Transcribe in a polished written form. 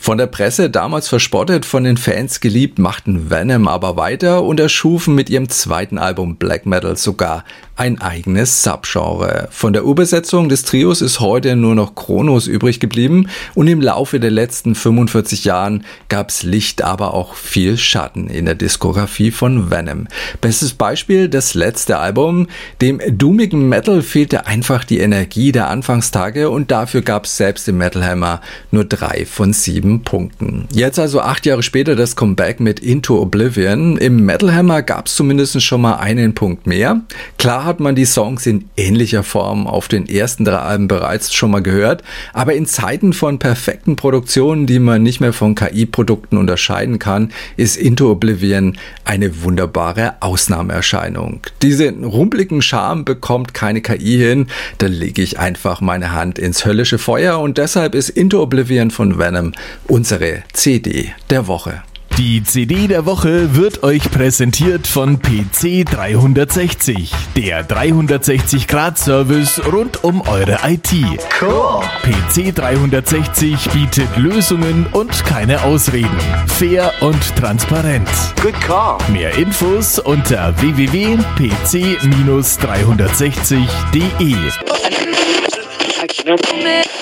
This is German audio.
Von der Presse damals verspottet, von den Fans geliebt, machten Venom aber weiter und erschufen mit ihrem zweiten Album Black Metal sogar ein eigenes Subgenre. Von der Urbesetzung des Trios ist heute nur noch Kronos übrig geblieben und im Laufe der letzten 45 Jahren gab's Licht, aber auch viel Schatten in der Diskografie von Venom. Bestes Beispiel, das letzte Album. Dem doomigen Metal fehlte einfach die Energie der Anfangstage und dafür gab's selbst im Metal Hammer nur 3 von 7 Punkten. Jetzt also 8 Jahre später das Comeback mit Into Oblivion. Im Metal Hammer gab's zumindest schon mal einen Punkt mehr. Klar hat man die Songs in ähnlicher Form auf den ersten 3 Alben bereits schon mal gehört, aber in Zeiten von perfekten Produktionen, die man nicht mehr von KI-Produkten unterscheiden kann, ist Into Oblivion eine wunderbare Ausnahmeerscheinung. Diesen rumpeligen Charme bekommt keine KI hin, da lege ich einfach meine Hand ins höllische Feuer und deshalb ist Into Oblivion von Venom unsere CD der Woche. Die CD der Woche wird euch präsentiert von PC 360, der 360-Grad-Service rund um eure IT. Cool. PC 360 bietet Lösungen und keine Ausreden. Fair und transparent. Good call. Mehr Infos unter www.pc-360.de.